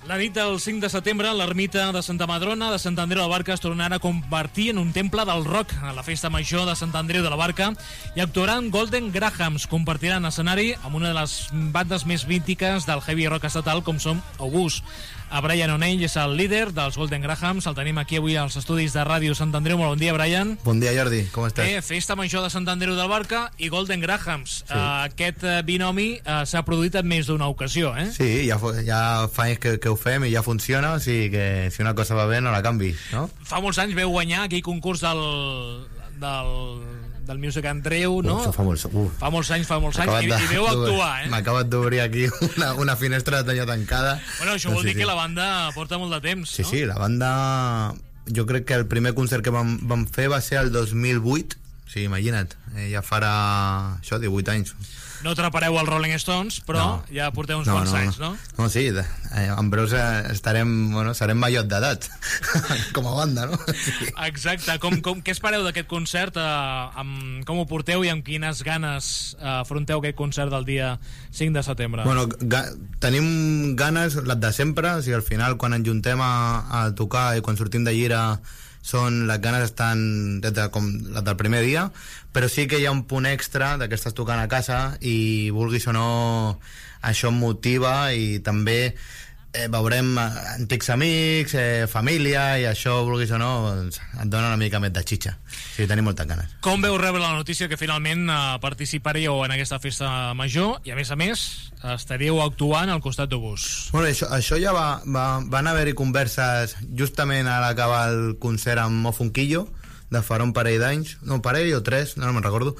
La nit del 5 de setembre, l'ermita de Santa Madrona de Sant Andreu de la Barca es tornarà a convertir en un temple del rock a la festa major de Sant Andreu de la Barca i actuaran Golden Grahams. Compartiran escenari amb una de les bandes més mítiques del heavy rock estatal, com són Obús. A Brian O'Neill és el líder dels Golden Grahams. El tenim aquí avui als estudis de Ràdio Sant Andreu. Molt bon dia, Brian. Bon dia, Jordi. Com estàs? Festa major de Sant Andreu de la Barca i Golden Grahams. Sí. Aquest binomi s'ha produït en més d'una ocasió, eh? Sí, ja fa anys que ho fem i ja funciona, o sigui que si una cosa va bé no la canvi, no? Fa molts anys veu guanyar aquell concurs del Music Andreu, no? Fa molts anys i veu actuar, M'ha acabat d'obrir aquí una finestra de tenia tancada. Bueno, això vol dir que la banda porta molt de temps, no? Sí, la banda... Jo crec que el primer concert que vam fer va ser el 2008, sí, imagina't, ja farà això, 18 anys. No atrapareu els Rolling Stones, però no, ja porteu uns quants anys, no? No, sí, en breus serem majors d'edat, com a banda, no? Sí. Exacte. Què espereu d'aquest concert? Com ho porteu i amb quines ganes afronteu aquest concert del dia 5 de setembre? Bueno, tenim ganes, les de sempre, o sigui, al final, quan ens juntem a tocar i quan sortim de gira, les ganes estan com les del primer dia, però sí que hi ha un punt extra de que estàs tocant a casa i vulguis o no això em motiva i també veurem antics amics, família, i això, vulguis o no, et dona una mica més de xitxa. Sí, tenim moltes ganes. Com veu rebre la notícia que finalment participaríeu en aquesta festa major i, a més, estaríeu actuant al costat d'Obús? Bueno, això ja van haver-hi converses justament a l'acabar el concert amb Mo Funquillo, de farà un parell d'anys, no, un parell o tres, no me'n recordo,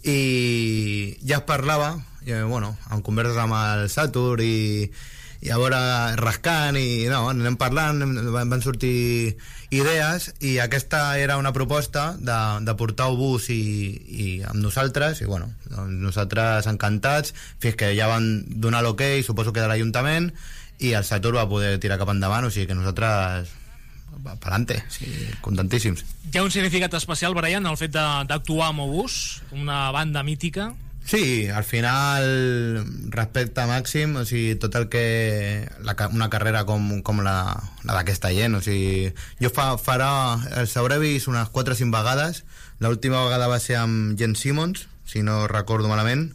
i ja es parlava, amb converses amb el Satur i a veure, rascant i anem parlant, van sortir idees i aquesta era una proposta de portar Obús i amb nosaltres i nosaltres encantats fins que ja van donar l'ok, suposo que de l'Ajuntament, i el Satur va poder tirar cap endavant, o sigui que nosaltres pa'lante, sí, contentíssims. Hi ha un significat especial, Brian, el fet d'actuar amb Obús, una banda mítica? Sí, al final respecte màxim, o sigui, tot el que una carrera com la d'aquesta gent, o sigui, jo farà els hauré vist unes 4 o 5 vegades. L'última vegada va ser amb Jen Simmons, si no recordo malament,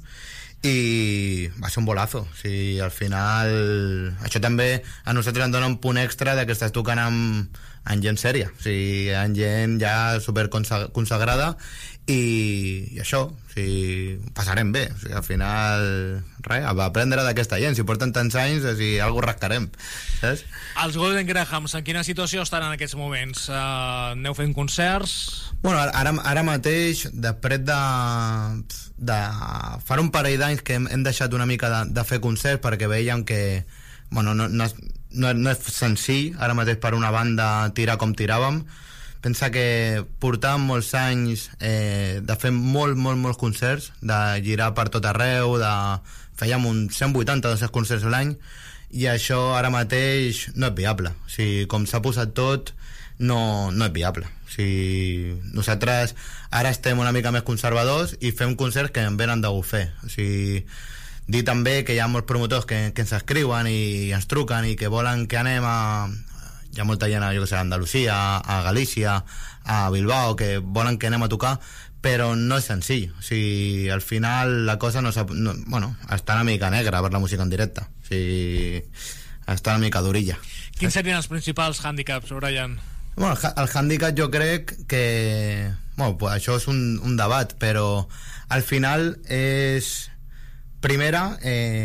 i va ser un bolazo. O sigui, al final això també a nosaltres ens dona un punt extra de que estàs tocant amb gent sèria, o sigui, amb gent ja super consagrada i això, o sigui, passarem bé, o sigui, al final res, va aprendre d'aquesta gent, si porten tants anys, o sigui, alguna rascarem, saps? Els Golden Grahams, en quina situació estan en aquests moments? Aneu fent concerts? Bueno, ara mateix, després de fa un parell d'anys que hem deixat una mica de fer concerts perquè veiem que no és senzill ara mateix per una banda tirar com tiràvem. Pensa que portàvem molts anys de fer molts concerts, de girar per tot arreu, fèiem uns 180-200 concerts a l'any, i això ara mateix no és viable. O sigui, com s'ha posat tot, no és viable. O sigui, nosaltres ara estem una mica més conservadors i fem concerts que en venen de gust fer. O sigui, dir també que hi ha molts promotors que ens escriuen i ens truquen i que volen que anem hi ha molta gent, jo que sé, a Andalusia, a Galícia, a Bilbao, que volen que anem a tocar, però no és senzill. O sigui, al final la cosa està una mica negra per la música en directe. O sigui, està una mica durilla. Quins serien els principals hàndicaps, Brian? Bueno, el hàndicap jo crec que... pues això és un debat, però al final és... Primera,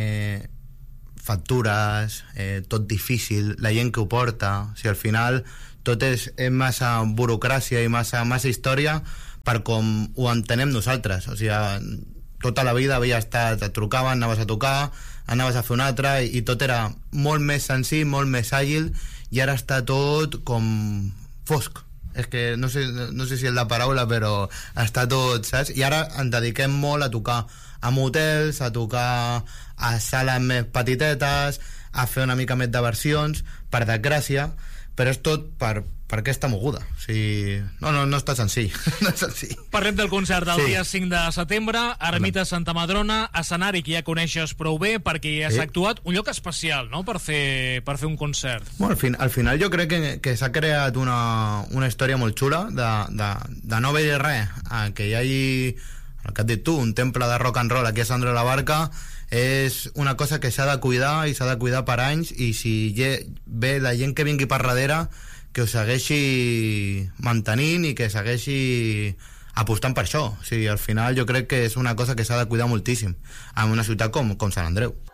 factures, tot difícil, la gent que ho porta, o sigui, al final tot és massa burocràcia i massa història per com ho entenem nosaltres. O sigui, tota la vida havia estat, et trucaven, anaves a tocar, anaves a fer una altra, i tot era molt més senzill, molt més àgil, i ara està tot com fosc. És que no sé si és la paraula, però està tot, saps? I ara ens dediquem molt a tocar a motels, a tocar a sales més petitetes, a fer una mica més de versions, per desgràcia, però és tot per per aquesta moguda. O sigui, no està senzill. No és senzill. Parlem del concert del dia 5 de setembre, Ermita Santa Madrona, escenari que ja coneixes prou bé perquè hi has actuat, un lloc especial, no?, per fer un concert. Bueno, al final jo crec que s'ha creat una història molt xula de no haver res, que hi hagi, el que has dit tu, un temple de rock and roll aquí a Sant Andreu de la Barca. És una cosa que s'ha de cuidar i s'ha de cuidar per anys, i si ve la gent que vingui per darrere, que ho segueixi mantenint i que segueixi apostant per això. O sigui, al final jo crec que és una cosa que s'ha de cuidar moltíssim en una ciutat com Sant Andreu.